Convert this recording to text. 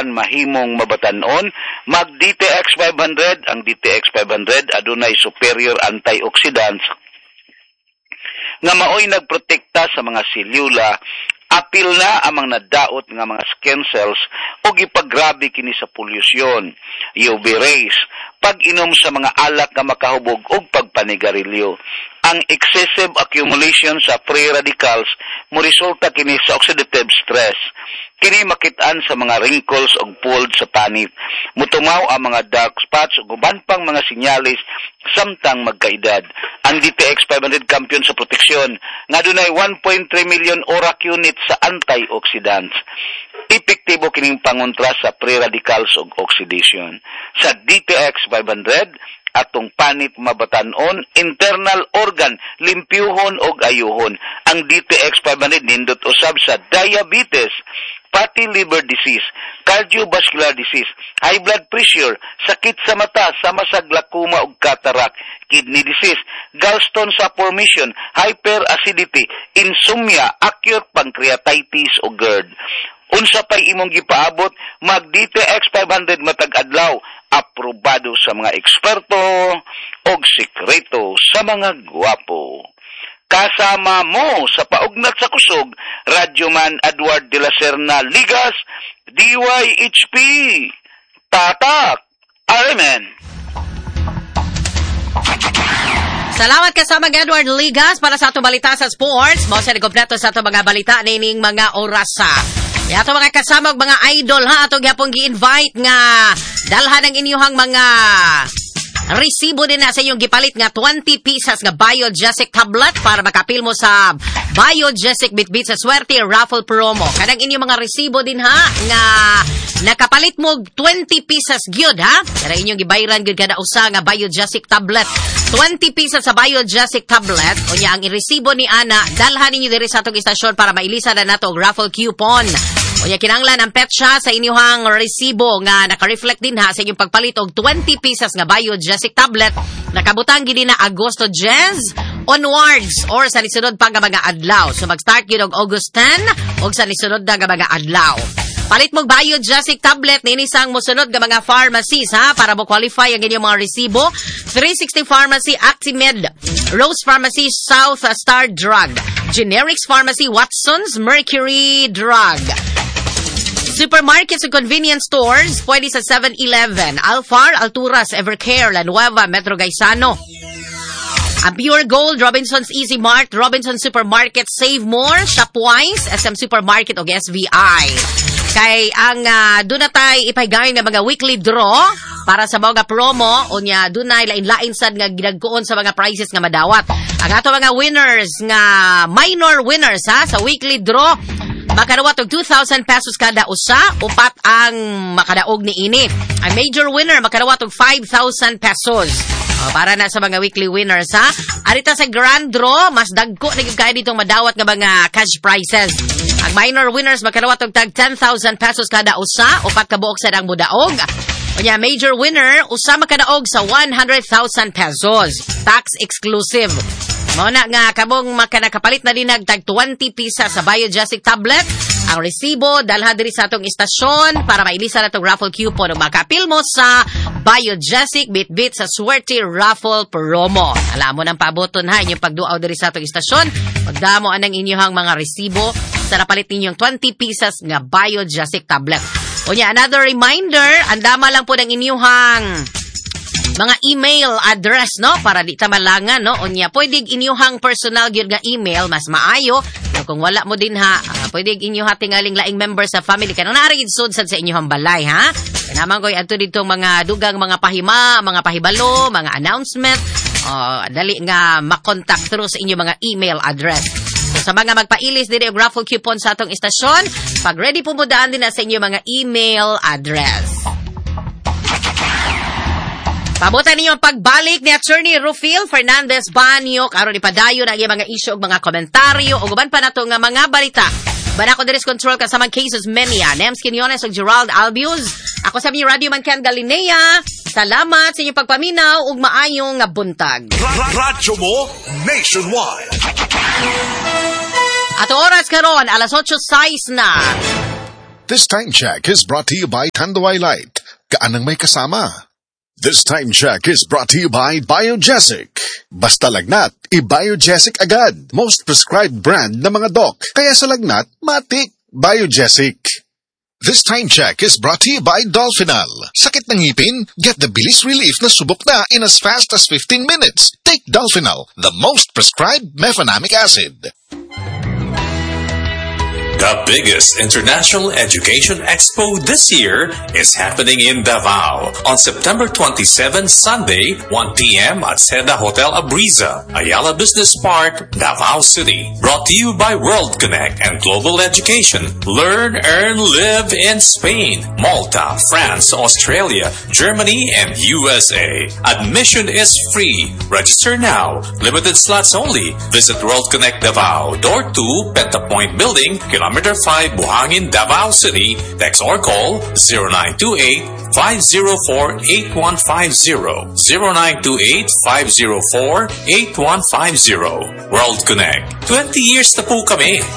apan mahimong mabatanon, mag DTX 500. Ang DTX 500 adunay superior antioxidants nga maoy nagprotekta sa mga selula, apil na amang nadaot nga mga skin cells o gipagrabe kini sa polusyon, UV rays, pag-inom sa mga alak nga makahubog og pagpanigarilyo. Ang excessive accumulation sa free radicals mo resulta kini sa oxidative stress. Kini makitaan sa mga wrinkles o fold sa panit. Mutumaw ang mga dark spots o guban pang mga sinyalis samtang magkaedad. Ang DTX 500 kampiyon sa proteksyon nga dunay 1.3 million ORAC units sa antioxidants. Epektibo kining pangontra sa free radicals o oxidation. Sa DTX 500, atong panit mabatanon, internal organ, limpyuhon o ayuhon. Ang DTX 500 nindot usab sa diabetes, fatty liver disease, cardiovascular disease, high blood pressure, sakit sa mata, sama sa glaucoma o cataract, kidney disease, gallstone sa formation, hyperacidity, insomnia, acute pancreatitis o GERD. Unsa pay imong gipaabot, mag DTX 500 matag adlaw, aprobado sa mga eksperto og sikreto sa mga gwapo. Kasama mo sa paugnat sa kusog, Radyoman Edward de la Serna Ligas, DYHP, Tatak, Amen. Salamat kasama Edward Ligas para sa atong balita sa sports. Mo sa kompleto sa atong mga balita nining mga orasa. Yato mga kasama mga idol ha, atong gyapon gi-invite nga dalhan ang inyong mga resibo din na sa inyong gipalit nga 20 pieces nga Biogesic tablet para makapil mo sa Biogesic Bitbit sa Swerte raffle promo. Kanang inyong mga resibo din ha nga nakapalit mo 20 pieces gyud ha. Kaya inyong gibayran gyud kada usa nga Biogesic tablet. 20 pieces sa Biogesic tablet. Unya ang iresibo ni ana dalhan ninyo diri sa atong istasyon para mailisa na nato og raffle coupon. Unya kinahanglan ang petsa sa inyong resibo nga naka-reflect din ha sa inyong pagpalit og 20 pieces nga Biogesic tablet. Nakabutang gid na Agosto 10 onwards or sa lisunod pa nga mga adlaw. So mag-start gyud og August 10 og sa lisunod na nga mga adlaw. Palit mo Biogesic tablet ni isang mosunod nga mga pharmacies ha para mo qualify ang inyong mga resibo. 360 Pharmacy, Actimed, Rose Pharmacy, South Star Drug, Generics Pharmacy, Watson's, Mercury Drug. Supermarkets and convenience stores, pwede sa 7-Eleven, Alfar, Alturas, Evercare, La Nueva, Metro Gaisano. Ang Pure Gold, Robinson's Easy Mart, Robinson Supermarket, Save More, Shopwise, SM Supermarket o SVI. Kay ang dunay ipahigayon nga mga weekly draw para sa mga promo o nya dunay lain-lain sad nga ginagkuon sa mga prizes nga madawat. Ang ato mga winners nga minor winners ha sa weekly draw makadawat og 2,000 pesos kada usa, upat ang makadaog ni ini. Ang major winner makadawat og 5,000 pesos. Para na sa mga weekly winners ha. Arita sa grand draw, mas dagko na gyud kay ditong madawat nga mga cash prizes. Ang minor winners makadawat og tag 10,000 pesos kada usa, upat ka buok sad ang mudaog. Unya major winner usa makadaog sa 100,000 pesos. Tax exclusive. Mao na nga kabong makanakapalit na din tag 20 pieces sa Biogesic tablet. Ang resibo dalha diri sa atong istasyon para mailisa na itong raffle coupon o makapil mo sa Biogesic Bitbit sa Swerte raffle promo. Alam mo nang paboton ha inyong pagduaw diri sa atong istasyon. Pagdamo anang inyong mga resibo sa napalit ninyong 20 pieces nga Biogesic tablet. Unya another reminder, andama lang po ng inyong mga email address no para di ta malangan no unya pwede inyuhang personal gyud nga email mas maayo no, kung wala mo din ha pwede inyuha tingaling laing member sa family kanang naari sud sa inyuhang balay ha kanaman koy adto dito mga dugang mga pahima mga pahibalo mga announcement dali nga makontak through sa inyong mga email address. So, sa mga magpailis diri og raffle coupon sa atong istasyon pag ready po mo daan din na sa inyong mga email address. Pabutan ninyo ang pagbalik ni Attorney Rufil Fernandez Banyok aron ipadayon ang mga isyu ug mga komentaryo ug uban pa nato nga mga balita. Banako Diris Control kasama cases Menia, Nems Quinones ug Gerald Albius. Ako sa inyo Radio Mancan Galinea. Salamat sa inyong pagpaminaw ug maayong nga buntag. Radyo mo nationwide. Ato oras karon alas 8:06 na. This time check is brought to you by Tanduay Light. Kaanang may kasama. This time check is brought to you by Biogesic. Basta lagnat, i-Biogesic agad. Most prescribed brand ng mga doc. Kaya sa lagnat, matik. Biogesic. This time check is brought to you by Dolphinal. Sakit ng ngipin? Get the bilis relief na subok na in as fast as 15 minutes. Take Dolphinal, the most prescribed mefenamic acid. The biggest international education expo this year is happening in Davao on September 27, Sunday, 1 p.m. at Seda Hotel Abriza, Ayala Business Park, Davao City. Brought to you by World Connect and Global Education. Learn, earn, live in Spain, Malta, France, Australia, Germany, and USA. Admission is free. Register now. Limited slots only. Visit World Connect Davao, Door 2, Pentapoint Building, Kilometer 5, Buhangin, Davao City. Text or call 0928-504-8150. 0928-504-8150. World Connect. 20 years na po kami.